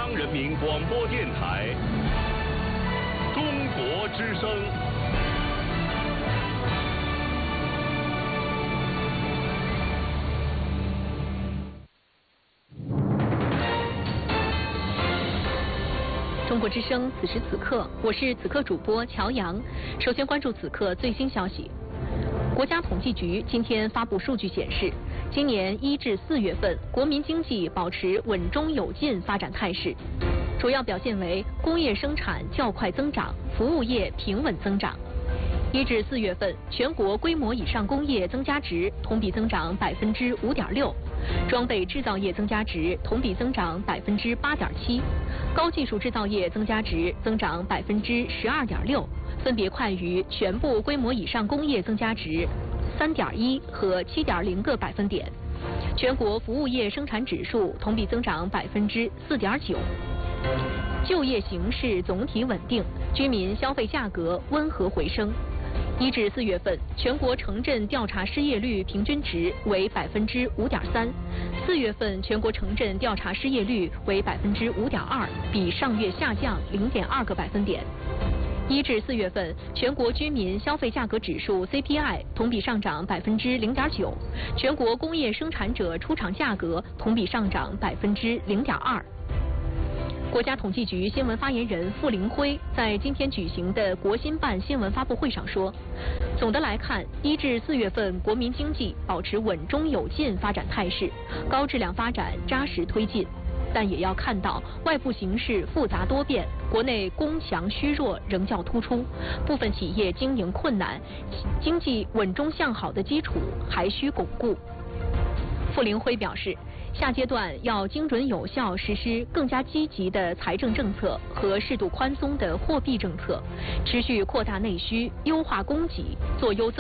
央人民广播电台中国之声。 中国之声，此时此刻，我是此刻主播乔阳。首先关注此刻最新消息。国家统计局今天发布数据显示，今年1至4月份，国民经济保持稳中有进发展态势，主要表现为工业生产较快增长，服务业平稳增长。1至4月份，全国规模以上工业增加值同比增长5.6%，装备制造业增加值同比增长8.7%，高技术制造业增加值增长12.6%，分别快于全部规模以上工业增加值3.1和7.0个百分点。全国服务业生产指数同比增长4.9%。就业形势总体稳定，居民消费价格温和回升。1至4月份，全国城镇调查失业率平均值为5.3%，4月份全国城镇调查失业率为5.2%，比上月下降0.2个百分点。1至4月份，全国居民消费价格指数 CPI 同比上涨0.9%，全国工业生产者出厂价格同比上涨0.2%。国家统计局新闻发言人傅凌辉在今天举行的国新办新闻发布会上说，总的来看，1至4月份国民经济保持稳中有进发展态势，高质量发展扎实推进。但也要看到外部形势复杂多变，国内供强虚弱仍较突出，部分企业经营困难，经济稳中向好的基础还需巩固。傅凌辉表示，下阶段要精准有效实施更加积极的财政政策和适度宽松的货币政策，持续扩大内需，优化供给，做优增